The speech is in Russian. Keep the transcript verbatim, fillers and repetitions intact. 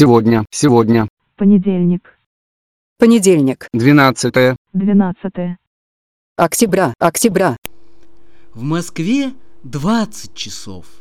Сегодня, сегодня. Понедельник. Понедельник. Двенадцатое. Двенадцатое. Октября, октября. В Москве двадцать часов.